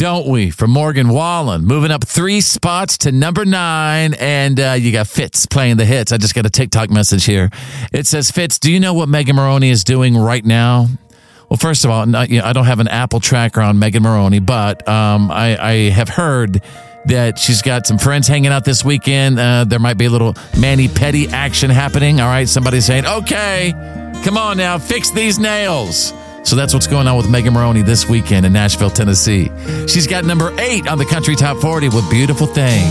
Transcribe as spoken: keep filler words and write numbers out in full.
don't we? From Morgan Wallen, moving up three spots to number nine. And uh, you got Fitz playing the hits. I just got a TikTok message here. It says, Fitz, do you know what Megan Moroney is doing right now? Well, first of all, not, you know, I don't have an Apple tracker on Megan Moroney, but um, I, I have heard that she's got some friends hanging out this weekend. Uh, there might be a little mani-pedi action happening. All right, somebody's saying, okay, come on now, fix these nails. So that's what's going on with Megan Moroney this weekend in Nashville, Tennessee. She's got number eight on the Country Top forty with Beautiful Thing.